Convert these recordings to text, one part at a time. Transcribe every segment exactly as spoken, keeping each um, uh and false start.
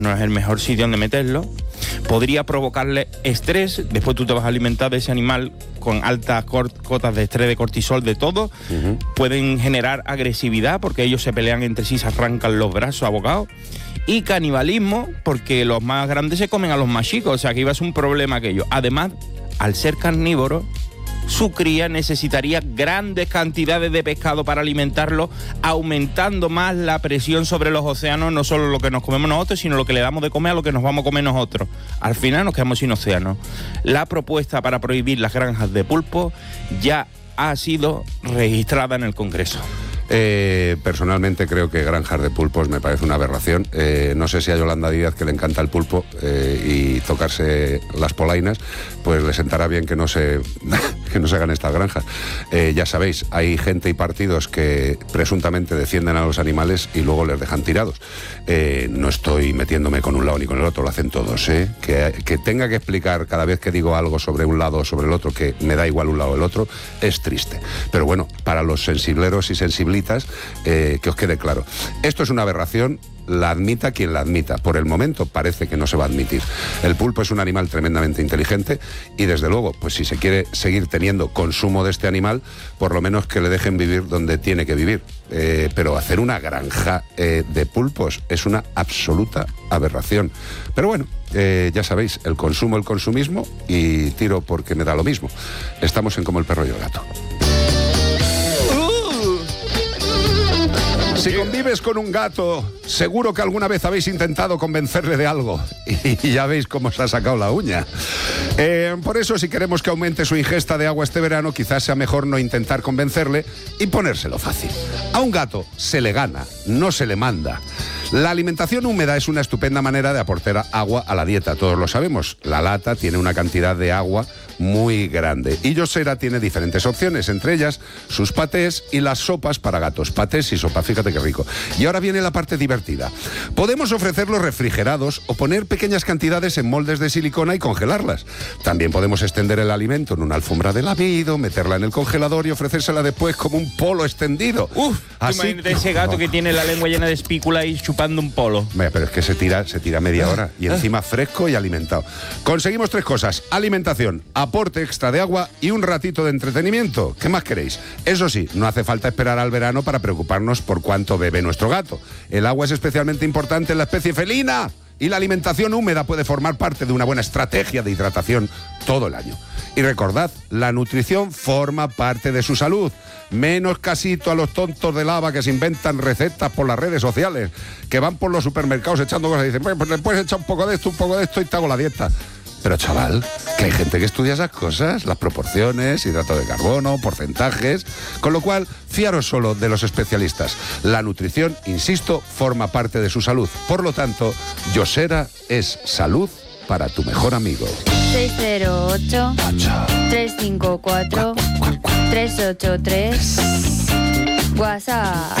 no es el mejor sitio donde meterlo. Podría provocarle estrés, después tú te vas a alimentar de ese animal con altas cotas de estrés, de cortisol, de todo. Uh-huh. Pueden generar agresividad porque ellos se pelean entre sí, se arrancan los brazos abocados. Y canibalismo porque los más grandes se comen a los más chicos, o sea que iba a ser un problema aquello. Además, al ser carnívoro, su cría necesitaría grandes cantidades de pescado para alimentarlo, aumentando más la presión sobre los océanos, no solo lo que nos comemos nosotros, sino lo que le damos de comer a lo que nos vamos a comer nosotros. Al final nos quedamos sin océano. La propuesta para prohibir las granjas de pulpo ya ha sido registrada en el Congreso. Eh, personalmente creo que granjas de pulpos me parece una aberración. Eh, no sé si a Yolanda Díaz, que le encanta el pulpo eh, y tocarse las polainas, pues le sentará bien que no se, que no se hagan estas granjas. Eh, ya sabéis, hay gente y partidos que presuntamente defienden a los animales y luego les dejan tirados. Eh, no estoy metiéndome con un lado ni con el otro, lo hacen todos. ¿eh? Que, que tenga que explicar cada vez que digo algo sobre un lado o sobre el otro, que me da igual un lado o el otro, es triste. Pero bueno, para los sensibleros y sensiblitas, Eh, que os quede claro. Esto es una aberración, la admita quien la admita. Por el momento parece que no se va a admitir. El pulpo es un animal tremendamente inteligente y desde luego, pues si se quiere seguir teniendo consumo de este animal, por lo menos que le dejen vivir donde tiene que vivir. Eh, pero hacer una granja eh, de pulpos es una absoluta aberración. Pero bueno, eh, ya sabéis, el consumo, el consumismo y tiro porque me da lo mismo. Estamos en Como el perro y el gato. Si convives con un gato, seguro que alguna vez habéis intentado convencerle de algo y ya veis cómo se ha sacado la uña. Eh, por eso, si queremos que aumente su ingesta de agua este verano, quizás sea mejor no intentar convencerle y ponérselo fácil. A un gato se le gana, no se le manda. La alimentación húmeda es una estupenda manera de aportar agua a la dieta, todos lo sabemos. La lata tiene una cantidad de agua muy grande y Yosera tiene diferentes opciones, entre ellas sus patés y las sopas para gatos. Patés y sopa, fíjate qué rico. Y ahora viene la parte divertida. Podemos ofrecerlos refrigerados o poner pequeñas cantidades en moldes de silicona y congelarlas. También podemos extender el alimento en una alfombra de lamido, meterla en el congelador y ofrecérsela después como un polo extendido. Uf, así, imagínate ese gato no. que tiene la lengua llena de espícula y chupando un polo. Mira, pero es que se tira, se tira media hora y encima fresco y alimentado. Conseguimos tres cosas: alimentación, aporte extra de agua y un ratito de entretenimiento. ¿Qué más queréis? Eso sí, no hace falta esperar al verano para preocuparnos por cuánto bebe nuestro gato. El agua es especialmente importante en la especie felina y la alimentación húmeda puede formar parte de una buena estrategia de hidratación todo el año. Y recordad, la nutrición forma parte de su salud. Menos casito a los tontos de lava que se inventan recetas por las redes sociales, que van por los supermercados echando cosas y dicen, pues le puedes echar un poco de esto, un poco de esto y te hago la dieta. Pero chaval, que hay gente que estudia esas cosas, las proporciones, hidrato de carbono, porcentajes, con lo cual, fiaros solo de los especialistas. La nutrición, insisto, forma parte de su salud. Por lo tanto, Yosera es salud para tu mejor amigo. seis cero ocho, tres cinco cuatro, tres ocho tres. WhatsApp.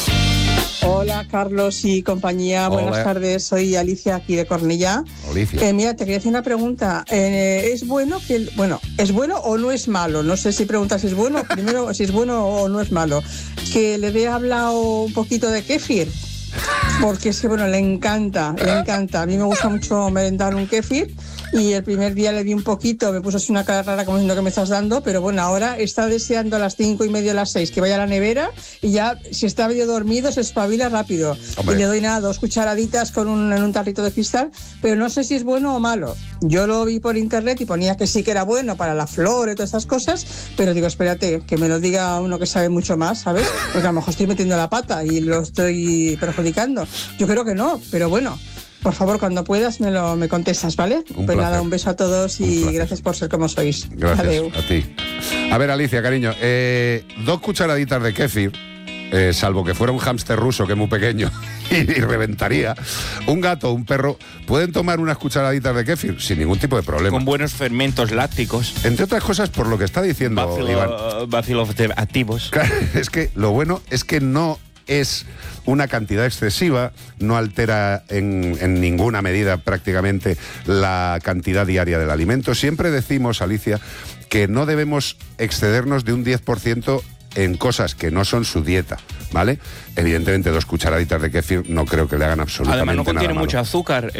Hola Carlos y compañía, Hola. Buenas tardes, soy Alicia aquí de Cornellá. Alicia. Eh, mira, te quería hacer una pregunta. Eh, ¿Es bueno que, bueno, es bueno o no es malo? No sé si preguntas si es bueno, primero si es bueno o no es malo. Que le he hablado un poquito de kéfir, porque es que, bueno, le encanta, le encanta. A mí me gusta mucho merendar un kéfir y el primer día le di un poquito, me puso así una cara rara como diciendo que me estás dando, pero bueno, ahora está deseando a las cinco y media, a las seis que vaya a la nevera y ya, si está medio dormido, se espabila rápido. Hombre. Y le doy nada, dos cucharaditas con un, en un tarrito de cristal, pero no sé si es bueno o malo. Yo lo vi por internet y ponía que sí que era bueno para la flora y todas esas cosas, pero digo, espérate, que me lo diga uno que sabe mucho más, ¿sabes? Porque a lo mejor estoy metiendo la pata y lo estoy perjudicando. Yo creo que no, pero bueno. Por favor, cuando puedas me lo me contestas, ¿vale? Un pues placer. Nada, un beso a todos y gracias por ser como sois. Gracias. Adeu. A ti. A ver, Alicia, cariño, eh, dos cucharaditas de kéfir, eh, salvo que fuera un hámster ruso que es muy pequeño y, y reventaría. Un gato, un perro, pueden tomar unas cucharaditas de kéfir sin ningún tipo de problema. Con buenos fermentos lácticos. Entre otras cosas, por lo que está diciendo Bacilo, Iván. bacilos activos. Es que lo bueno es que no es una cantidad excesiva, no altera en, en ninguna medida prácticamente la cantidad diaria del alimento. Siempre decimos, Alicia, que no debemos excedernos de un diez por ciento en cosas que no son su dieta. ¿vale? Evidentemente dos cucharaditas de kéfir no creo que le hagan absolutamente Además no nada contiene malo. mucho azúcar.